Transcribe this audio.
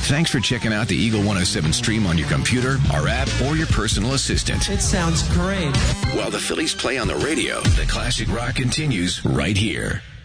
Thanks for checking out the Eagle 107 stream on your computer, our app, or your personal assistant. It sounds great. While the Phillies play on the radio, the classic rock continues right here.